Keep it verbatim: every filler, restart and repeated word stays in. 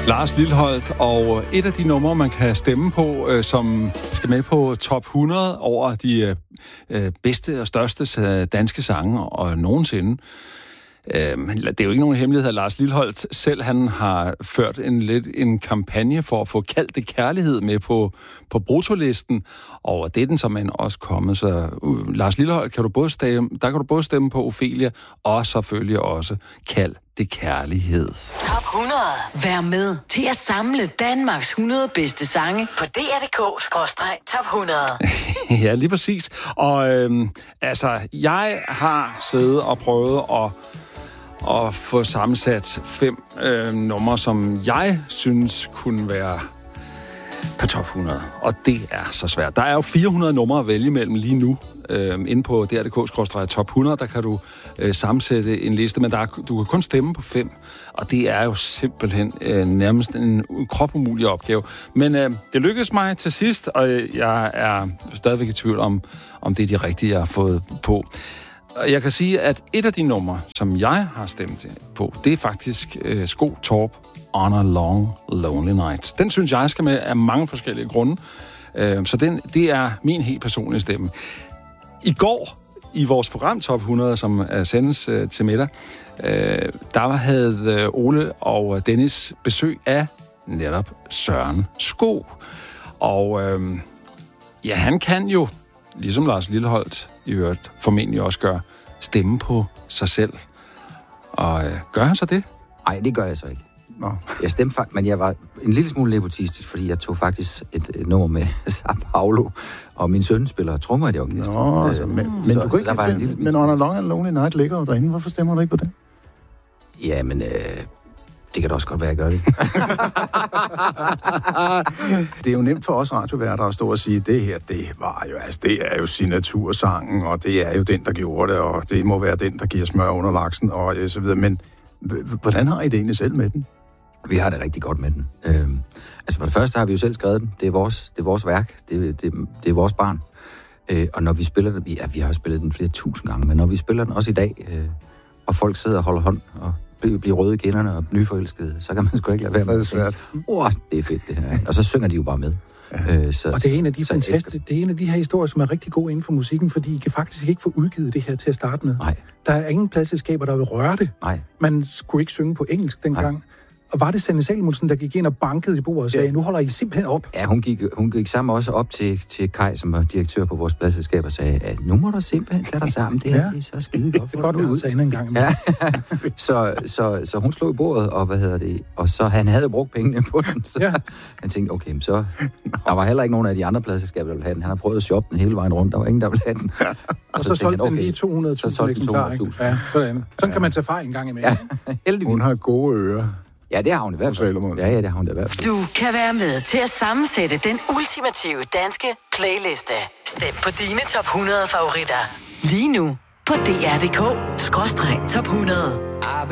Lars Lilholt, og et af de numre, man kan stemme på, øh, som skal med på top hundrede over de øh, bedste og største danske sange og nogensinde. Øh, det er jo ikke nogen hemmelighed, at Lars Lilholt selv han har ført en lidt en kampagne for at få kaldt det kærlighed med på, på bruttolisten, og det er den som man også kommet. Så uh, Lars Lilholt, kan du både stemme, der kan du både stemme på Ophelia, og selvfølgelig også kald det kærlighed. Top hundrede. Vær med til at samle Danmarks hundrede bedste sange på D R punktum d k skråstreg top hundrede. Ja, lige præcis. Og øhm, altså, jeg har siddet og prøvet at, at få sammensat fem øh, numre, som jeg synes kunne være på top hundrede. Og det er så svært. Der er jo fire hundrede numre at vælge mellem lige nu. Øh, inde på D R punktum d k skråstreg top hundrede, der kan du øh, sammensætte en liste, men der er, du kan kun stemme på fem, og det er jo simpelthen øh, nærmest en kropumulig opgave. Men øh, det lykkedes mig til sidst, og jeg er stadigvæk i tvivl om, om det er de rigtige, jeg har fået på. Jeg kan sige, at et af de numre, som jeg har stemt på, det er faktisk øh, Sko Torp, On a Long Lonely Night. Den synes jeg skal med af mange forskellige grunde, øh, så den, det er min helt personlige stemme. I går, i vores program Top hundrede, som uh, sendes uh, til middag, uh, der havde uh, Ole og Dennis besøg af netop Søren Sko. Og uh, ja, han kan jo, ligesom Lars Lilholt i øvrigt formentlig også gør, stemme på sig selv. Og uh, gør han så det? Nej, det gør jeg så ikke. Nå. Jeg stemte faktisk, men jeg var en lille smule nepotistisk, fordi jeg tog faktisk et, et nummer med Sao Paulo, og min søn spiller trommer i det orkester. Nå, altså, men, men så, du kan ikke lille, lille, men On a Long and Lonely Night ligger jo derinde. Hvorfor stemmer du ikke på det? Ja, men øh, det kan da også godt være, at jeg gør det. Det er jo nemt for os radioværter at stå og sige, det her, det var jo, altså, det er jo signatursangen, og det er jo den, der gjorde det, og det må være den, der giver smør under laksen, og så videre. Men hvordan har I det egentlig selv med den? Vi har det rigtig godt med den. Øhm, altså for det første har vi jo selv skrevet den. Det er vores, det er vores værk. Det, det, det er vores barn. Øh, og når vi spiller den, ja, vi har jo spillet den flere tusind gange, men når vi spiller den også i dag, øh, og folk sidder og holder hånd og bliver røde i kinderne og nyforelskede, så kan man sgu ikke lade være med at sige, åh, det er fedt det her. Og så synger de jo bare med. Ja. Øh, så, og det er en af de fantastiske, det er en af de her historier, som er rigtig gode inden for musikken, fordi I kan faktisk ikke få udgivet det her til at starte med. Nej. Der er ingen pladsselskaber, der vil røre det. Nej. Man skulle ikke synge på engelsk dengang. Nej. Og var det Sanne Salomonsen, der gik ind og bankede i bordet og sagde, ja. nu holder I simpelthen op? Ja, hun gik, hun gik sammen også op til, til Kai, som var direktør på vores pladselskab, og sagde, at nu må der simpelthen tage dig sammen. Det her ja. det er så skide godt. Det er godt ud sig en gang. Ja. så, så, så hun slog i bordet, og hvad hedder det, og så han havde brugt pengene på den, så ja. han tænkte, okay, så der var heller ikke nogen af de andre pladselskaber, der ville have den. Han har prøvet at shoppe den hele vejen rundt, der var ingen, der ville have den. Ja. Og, og så, så solgte den lige to hundrede tusind eksemplarer. Ja, sådan. Sådan kan man tage fejl en gang imellem. Ja, heldigvis. Hun har gode ører. Ja, det har hun i hvert fald. Ja, ja, det har hun i hvert fald. Du kan være med til at sammensætte den ultimative danske playliste. Stem på dine top hundrede favoritter. Lige nu på D R punktum d k skråstreg top hundrede.